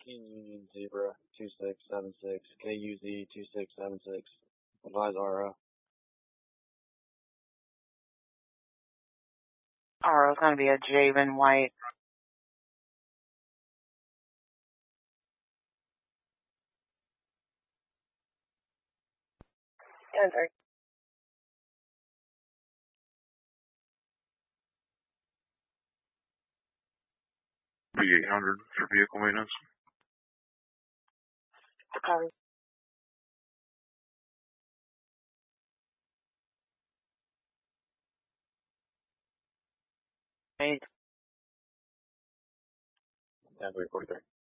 Union Zebra 2676, KUZ 2676. Advise RO. RO is going to be a Javen White. Enter. B800 for vehicle maintenance. Copy. Eight. Yeah, 343.